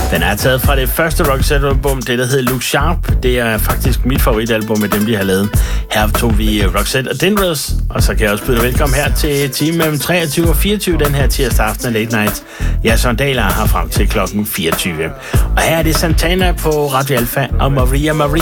Den er taget fra det første Roxette-album, det der hedder Look Sharp. Det er faktisk mit favoritalbum med dem, de har lavet. Her tog vi Roxette og Dangerous, og så kan jeg også byde velkommen her til timen mellem 23 og 24 den her tirsdag aften af Late Night. Jeg er Søren Dahl har frem til klokken 24. Og her er det Santana på Radio Alpha og Maria Maria.